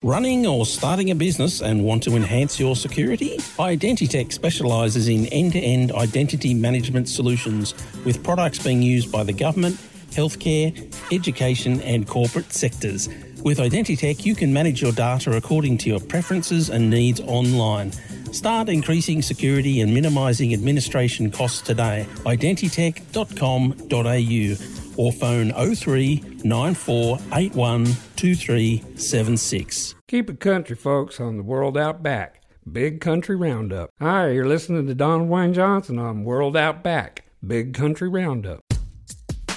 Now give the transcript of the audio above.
Running or starting a business and want to enhance your security? Identitech specialises in end-to-end identity management solutions with products being used by the government, healthcare, education and corporate sectors. With Identitech, you can manage your data according to your preferences and needs online. Start increasing security and minimising administration costs today. Identitech.com.au or phone 03 9481 2376. Keep it country, folks, on the World Out Back. Big Country Roundup. Hi, you're listening to Don Wayne Johnson on World Out Back. Big Country Roundup.